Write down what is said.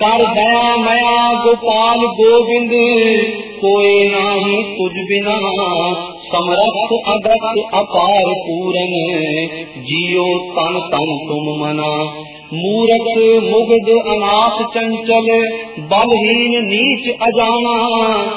कर दया मया गोपाल गोविंद, कोई नाही तुझ बिना, समरथ अगत अपार पूरन, जियो तन तन तुम मना। मूरख मुग्ध अनाथ चंचल, बलहीन नीच अजाना,